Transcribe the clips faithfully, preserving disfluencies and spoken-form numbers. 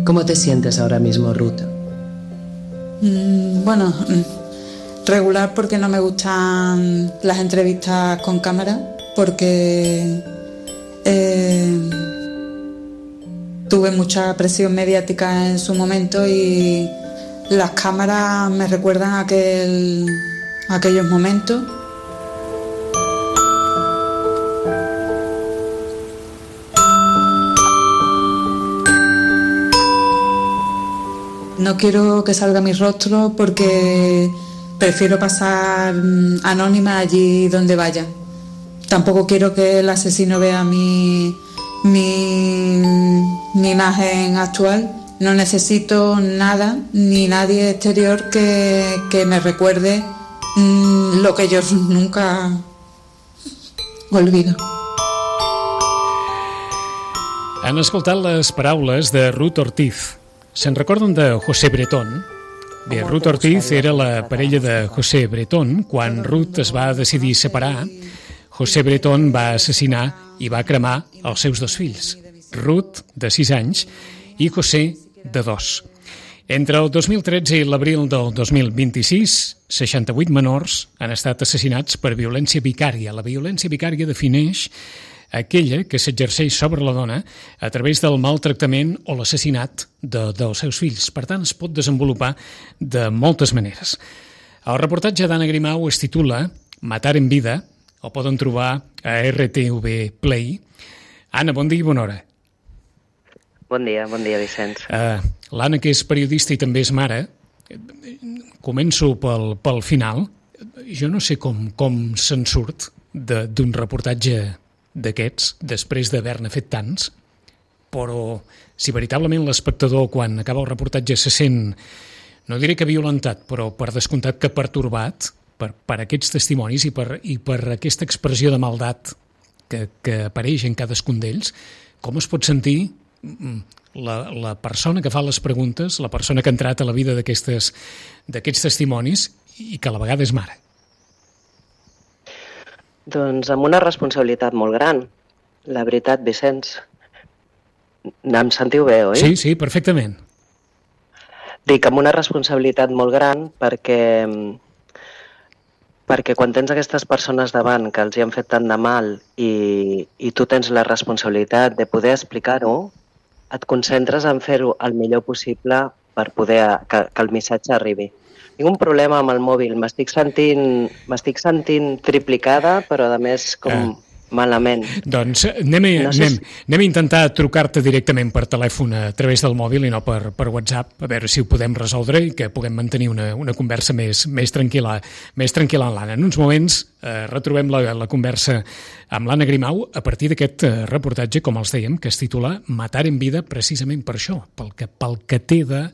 ¿Cómo te sientes ahora mismo, Ruth? Mm, bueno, regular porque no me gustan las entrevistas con cámara, porque eh, tuve mucha presión mediática en su momento y las cámaras me recuerdan a aquel, a aquellos momentos. No quiero que salga mi rostro porque prefiero pasar anónima allí donde vaya. Tampoco quiero que el asesino vea mi, mi, mi imagen actual. No necesito nada ni nadie exterior que, que me recuerde mmm, lo que yo nunca olvido. Han escoltat les paraules de Ruth Ortiz. Se'n recorden de José Bretón? Bé, Ruth Ortiz era la parella de José Bretón. Quan Ruth es va decidir separar, José Bretón va assassinar i va cremar els seus dos fills, Ruth, de sis anys, i José, de dos. Entre el dos mil tretze i l'abril del dos mil vint-i-sis, seixanta-vuit menors han estat assassinats per violència vicària. La violència vicària defineix aquella que s'exerceix sobre la dona a través del maltractament o l'assassinat de, dels seus fills. Per tant, es pot desenvolupar de moltes maneres. El reportatge d'Anna Grimau es titula Matar en vida. El poden trobar a R T V Play. Anna, bon dia i bona hora. Bon dia, bon dia, Vicenç. Uh, L'Anna, que és periodista i també és mare, començo pel, pel final. Jo no sé com, com se'n surt de, d'un reportatge d'aquests, després d'haver-ne fet tants, però si veritablement l'espectador, quan acaba el reportatge, se sent, no diré que violentat, però per descomptat que pertorbat per, per aquests testimonis i per, i per aquesta expressió de maldat que, que apareix en cadascun d'ells, com es pot sentir la, la persona que fa les preguntes, la persona que ha entrat a la vida d'aquestes, d'aquests testimonis i que a la vegada és mare? Doncs amb una responsabilitat molt gran. La veritat, Vicenç. Em sentiu bé, oi? Sí, sí, perfectament. Dic amb una responsabilitat molt gran perquè, perquè quan tens aquestes persones davant que els hi han fet tant de mal i, i tu tens la responsabilitat de poder explicar-ho, et concentres en fer-ho el millor possible per poder que, que el missatge arribi. Tinc un problema amb el mòbil, m'estic sentint, m'estic sentint triplicada, però a més com ah. malament. Doncs anem a, no sé anem, si... anem a intentar trucar-te directament per telèfon a través del mòbil i no per, per WhatsApp, a veure si ho podem resoldre i que puguem mantenir una, una conversa més, més tranquil·la més tranquil·la amb l'Anna. En uns moments eh, retrobem la, la conversa amb l'Anna Grimau a partir d'aquest eh, reportatge, com els dèiem, que es titula Matar en vida, precisament per això, pel que, pel que té de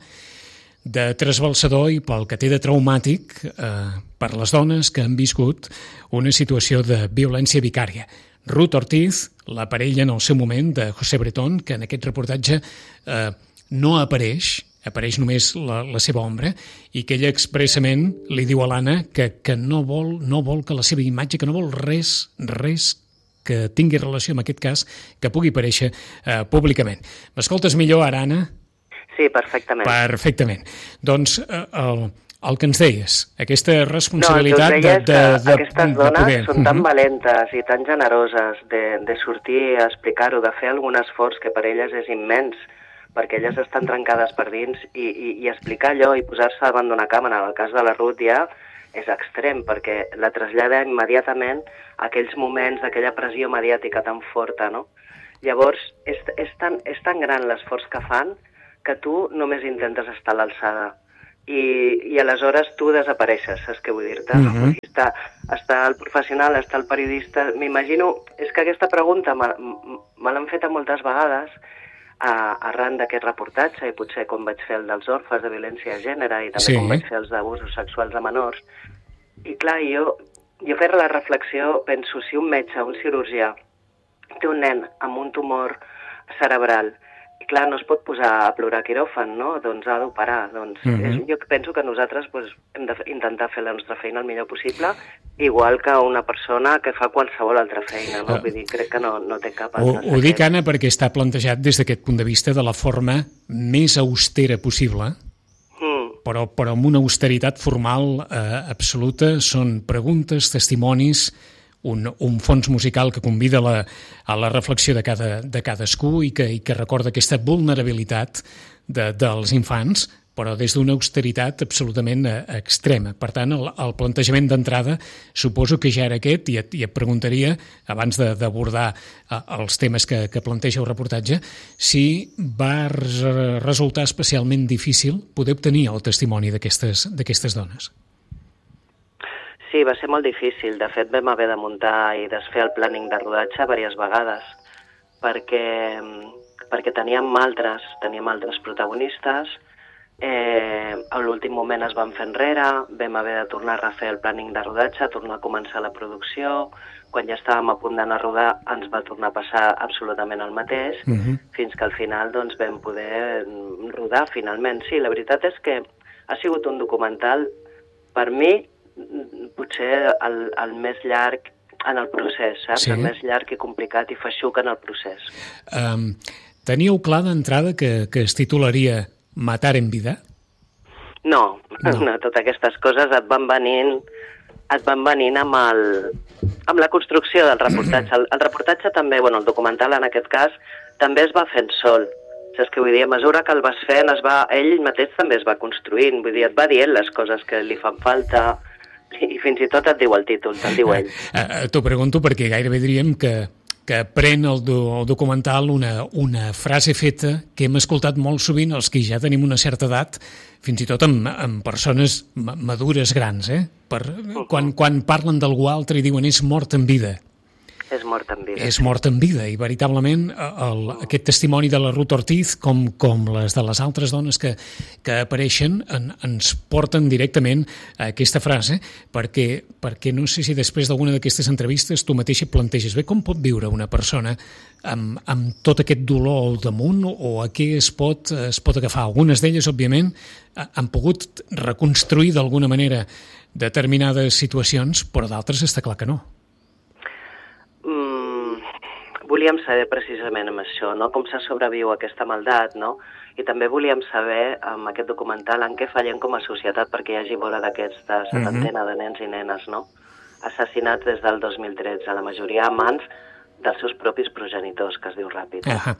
de trasbalsador i pel que té de traumàtic eh, per les dones que han viscut una situació de violència vicària. Ruth Ortiz, la parella en el seu moment de José Bretón, que en aquest reportatge eh, no apareix, apareix només la, la seva ombra, i que ella expressament li diu a l'Anna que, que no vol, no vol que la seva imatge, que no vol res, res que tingui relació amb aquest cas, que pugui aparèixer eh, públicament. M'escoltes millor ara, Anna? Sí, perfectament. Perfectament. Doncs el, el que ens deies, aquesta responsabilitat no, de, de, de, de aquestes dones poder. Són tan valentes i tan generoses de, de sortir a explicar-ho, de fer algun esforç que per elles és immens, perquè elles estan trencades per dins i, i, i explicar allò i posar-se davant d'una càmera, en el cas de la Ruth ja és extrem, perquè la trasllada immediatament a aquells moments d'aquella pressió mediàtica tan forta, no? Llavors, és, és, tan, és tan gran l'esforç que fan que tu només intentes estar a l'alçada i, i aleshores tu desapareixes, saps què vull dir-te? Uh-huh. Està, està el professional, està el periodista... M'imagino... És que aquesta pregunta me, me l'han feta moltes vegades a, arran d'aquest reportatge i potser com vaig fer el dels orfes de violència de gènere i també sí. com vaig fer els d'abusos sexuals a menors. I clar, jo, jo fer la reflexió, penso, si un metge, un cirurgià, té un nen amb un tumor cerebral clar, no es pot posar a plorar quiròfan, no? Doncs ha d'operar. Doncs mm -hmm. jo penso que nosaltres pues, hem d'intentar fer la nostra feina el millor possible, igual que una persona que fa qualsevol altra feina, no? Uh, Vull dir, crec que no, no té cap altre. Ho, ho dic, Anna, perquè està plantejat des d'aquest punt de vista de la forma més austera possible, mm. però, però amb una austeritat formal eh, absoluta. Són preguntes, testimonis, Un, un fons musical que convida a la, a la reflexió de, cada, de cadascú i que, i que recorda aquesta vulnerabilitat de, dels infants, però des d'una austeritat absolutament eh, extrema. Per tant, el, el plantejament d'entrada suposo que ja era aquest, i et, i et preguntaria, abans de, d'abordar eh, els temes que, que planteja el reportatge, si va re- resultar especialment difícil poder obtenir el testimoni d'aquestes, d'aquestes dones. Sí, va ser molt difícil. De fet, vam haver de muntar i desfer el planning de rodatge diverses vegades, perquè, perquè teníem altres, teníem altres protagonistes. Eh, a l'últim moment es van fer enrere, vam haver de tornar a refer el planning de rodatge, tornar a començar la producció. Quan ja estàvem a punt d'anar a rodar ens va tornar a passar absolutament el mateix, uh-huh. fins que al final doncs, vam poder rodar finalment. Sí, la veritat és que ha sigut un documental, per mi, potser el, el més llarg en el procés, saps? Sí. El més llarg i complicat i feixuc en el procés. Um, teníeu clar d'entrada que, que es titularia Matar en vida? No, no, no, totes aquestes coses et van venint, et van venint amb, el, amb la construcció del reportatge. El, el reportatge també, bueno, el documental en aquest cas, també es va fent sol. Saps què vull dir? A mesura que el vas fent, es va, ell mateix també es va construint. Vull dir, et va dient les coses que li fan falta, i fins i tot et diu el títol, te'l diu ell. Uh, uh, T'ho pregunto perquè gairebé diríem que, que pren el, do, el documental una, una frase feta que hem escoltat molt sovint els que ja tenim una certa edat, fins i tot amb, amb persones madures grans, eh? Per, uh-huh. quan, quan parlen d'algú altre i diuen és mort en vida. És mort en vida. És mort en vida, i veritablement el, aquest testimoni de la Ruth Ortiz, com, com les de les altres dones que, que apareixen, en, ens porten directament a aquesta frase, perquè, perquè no sé si després d'alguna d'aquestes entrevistes tu mateixa planteges bé com pot viure una persona amb, amb tot aquest dolor al damunt, o a què es pot, es pot agafar. Algunes d'elles, òbviament, han pogut reconstruir d'alguna manera determinades situacions, però d'altres està clar que no. Volíem saber precisament amb això, no? Com se sobreviu aquesta maldat, no? I també volíem saber amb aquest documental en què fallem com a societat perquè hi hagi vora d'aquesta setantena de nens i nenes, no? Assassinats des del dos mil tretze, la majoria a mans dels seus propis progenitors, que es diu ràpid. Ahà.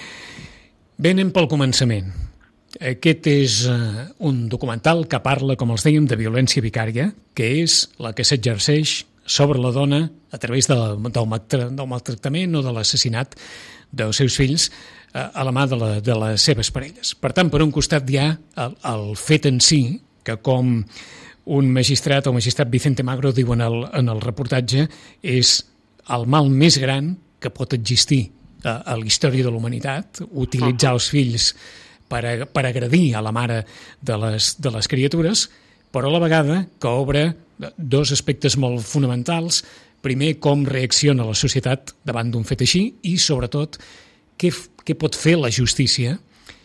Bé, anem pel començament. Aquest és uh, un documental que parla, com els dèiem, de violència vicària, que és la que s'exerceix sobre la dona a través de, del, del maltractament o de l'assassinat dels seus fills eh, a la mà de, la, de les seves parelles. Per tant, per un costat hi ha el, el fet en si, que com un magistrat, el magistrat Vicente Magro, diu en el, en el reportatge, és el mal més gran que pot existir a, a la història de la humanitat, utilitzar els fills per, a, per agredir a la mare de les, de les criatures, però a la vegada que obre dos aspectes molt fonamentals. Primer, com reacciona la societat davant d'un fet així, i sobretot, què, què pot fer la justícia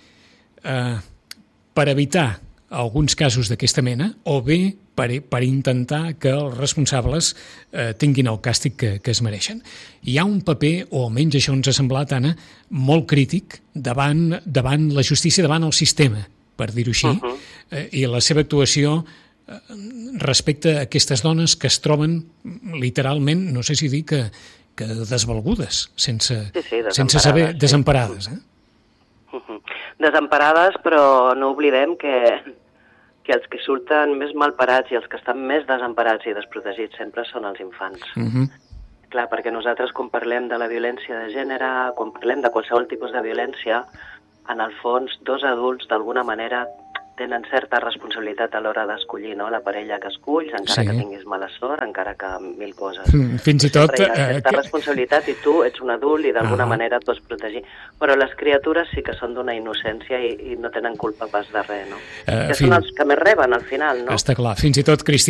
eh, per evitar alguns casos d'aquesta mena, o bé per, per intentar que els responsables eh, tinguin el càstig que, que es mereixen. Hi ha un paper, o almenys això ens ha semblat, Anna, molt crític davant, davant la justícia, davant el sistema, per dir-ho així, uh-huh. eh, i la seva actuació eh, respecte a aquestes dones que es troben literalment, no sé si dir que, que desvalgudes, sense, sí, sí, sense saber, desemparades. Eh? Uh-huh. Desemparades, però no oblidem que, que els que surten més malparats i els que estan més desemparats i desprotegits sempre són els infants. Uh-huh. Clar, perquè nosaltres quan parlem de la violència de gènere, quan parlem de qualsevol tipus de violència, en el fons, dos adults, d'alguna manera, tenen certa responsabilitat a l'hora d'escollir, no?, la parella que esculls, encara sí. que tinguis mala sort, encara que mil coses. Mm, fins i tot... Hi ha certa eh, responsabilitat i tu ets un adult i d'alguna ah. manera et pots protegir. Però les criatures sí que són d'una innocència i, i no tenen culpa pas de res, no? Uh, que fin... són els que més reben, al final, no? Està clar. Fins i tot, Cristina,